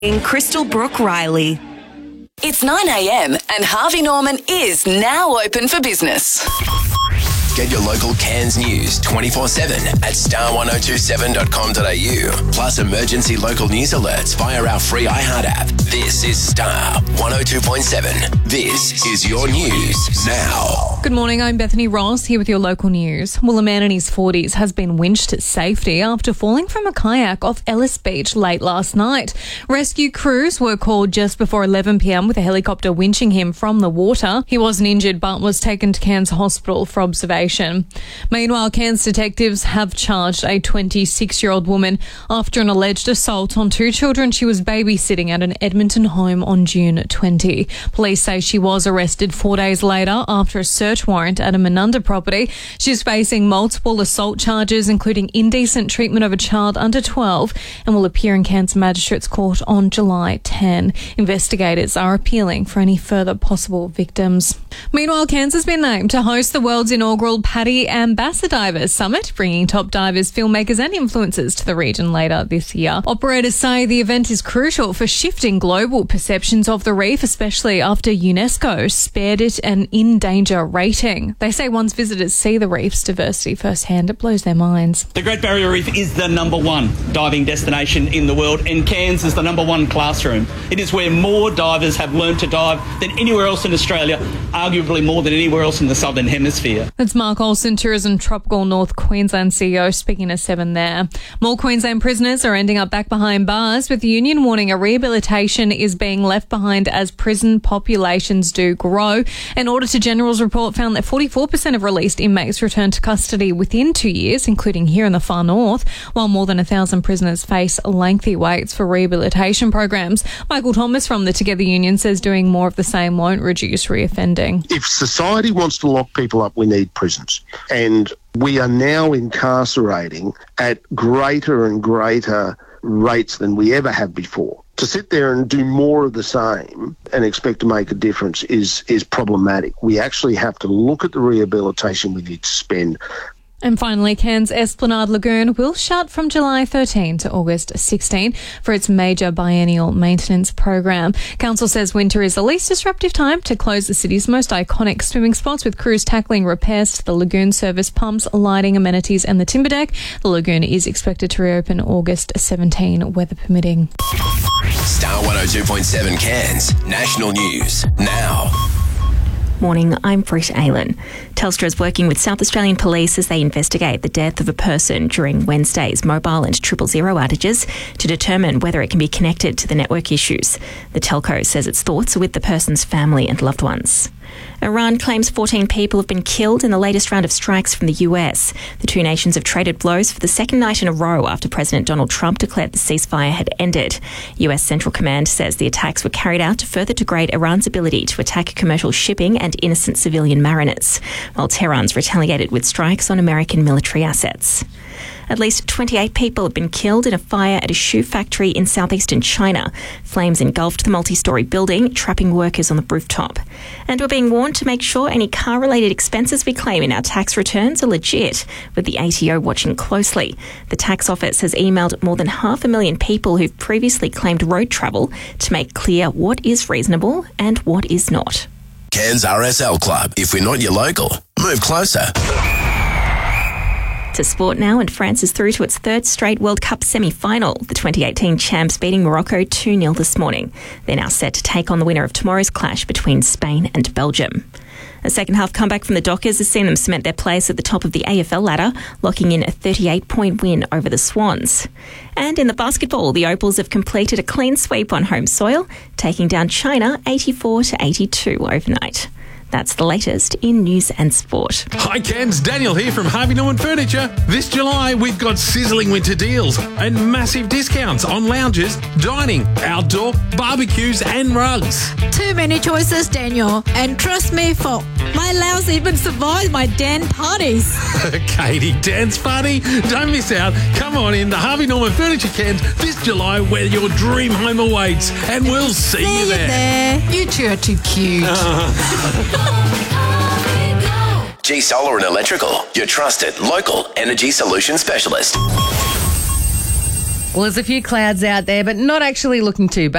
Crystal Brooke Riley. It's 9 a.m. and Harvey Norman is now open for business. Get your local Cairns news 24/7 at star1027.com.au. Plus emergency local news alerts via our free iHeart app. This is Star 102.7. This is your news now. Good morning, I'm Bethany Ross here with your local news. Well, a man in his 40s has been winched to safety after falling from a kayak off Ellis Beach late last night. Rescue crews were called just before 11 p.m. with a helicopter winching him from the water. He wasn't injured but was taken to Cairns Hospital for observation. Meanwhile, Cairns detectives have charged a 26-year-old woman after an alleged assault on two children she was babysitting at an Edmonton home on June 20. Police say she was arrested 4 days later after a search warrant at a Menunda property. She's facing multiple assault charges, including indecent treatment of a child under 12, and will appear in Cairns Magistrates Court on July 10. Investigators are appealing for any further possible victims. Meanwhile, Cairns has been named to host the world's inaugural Paddy Ambassador Divers Summit, bringing top divers, filmmakers and influencers to the region later this year. Operators say the event is crucial for shifting global perceptions of the reef, especially after UNESCO spared it an in danger rating. They say once visitors see the reef's diversity firsthand, it blows their minds. The Great Barrier Reef is the #1 diving destination in the world, and Cairns is the #1 classroom. It is where more divers have learned to dive than anywhere else in Australia, arguably more than anywhere else in the Southern Hemisphere. That's Mark Olsen, Tourism Tropical North Queensland CEO, speaking to 7 there. More Queensland prisoners are ending up back behind bars, with the union warning a rehabilitation is being left behind as prison populations do grow. An Auditor General's report found that 44% of released inmates returned to custody within 2 years, including here in the far north, while more than 1,000 prisoners face lengthy waits for rehabilitation programs. Michael Thomas from the Together Union says doing more of the same won't reduce reoffending. If society wants to lock people up, we need prisons. And we are now incarcerating at greater and greater rates than we ever have before. To sit there and do more of the same and expect to make a difference is problematic. We actually have to look at the rehabilitation we need to spend. And finally, Cairns Esplanade Lagoon will shut from July 13 to August 16 for its major biennial maintenance program. Council says winter is the least disruptive time to close the city's most iconic swimming spots, with crews tackling repairs to the lagoon service pumps, lighting, amenities and the timber deck. The lagoon is expected to reopen August 17, weather permitting. Star 102.7 Cairns National News now. Morning, I'm Britt Aylan. Telstra is working with South Australian Police as they investigate the death of a person during Wednesday's mobile and 000 outages to determine whether it can be connected to the network issues. The telco says its thoughts are with the person's family and loved ones. Iran claims 14 people have been killed in the latest round of strikes from the US. The two nations have traded blows for the second night in a row after President Donald Trump declared the ceasefire had ended. US Central Command says the attacks were carried out to further degrade Iran's ability to attack commercial shipping and innocent civilian mariners, while Tehran's retaliated with strikes on American military assets. At least 28 people have been killed in a fire at a shoe factory in southeastern China. Flames engulfed the multi-storey building, trapping workers on the rooftop. And we're being warned to make sure any car-related expenses we claim in our tax returns are legit, with the ATO watching closely. The tax office has emailed more than 500,000 people who've previously claimed road travel to make clear what is reasonable and what is not. Cairns RSL Club. If we're not your local, move closer. To sport now, and France is through to its third straight World Cup semi-final. The 2018 champs beating Morocco 2-0 this morning. They're now set to take on the winner of tomorrow's clash between Spain and Belgium. A second-half comeback from the Dockers has seen them cement their place at the top of the AFL ladder, locking in a 38-point win over the Swans. And in the basketball, the Opals have completed a clean sweep on home soil, taking down China 84-82 overnight. That's the latest in news and sport. Hi Cairns, Daniel here from Harvey Norman Furniture. This July we've got sizzling winter deals and massive discounts on lounges, dining, outdoor, barbecues and rugs. Too many choices, Daniel. And trust me, folk, my lounge even survived my Dan parties. Katie, dance party? Don't miss out. Come on in the Harvey Norman Furniture Cairns this July where your dream home awaits, and we'll see you there. You two are too cute. G Solar and Electrical, your trusted local energy solution specialist. Well, there's a few clouds out there, but not actually looking too bad.